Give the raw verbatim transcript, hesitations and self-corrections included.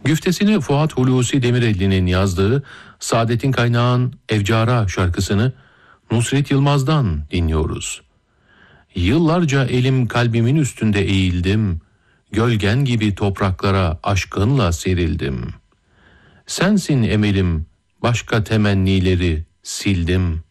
Güftesini Fuat Hulusi Demirelli'nin yazdığı Saadettin Kaynağ'ın Evcara şarkısını Nusret Yılmaz'dan dinliyoruz. Yıllarca elim kalbimin üstünde eğildim, gölgen gibi topraklara aşkınla serildim. Sensin emelim, başka temennileri sildim.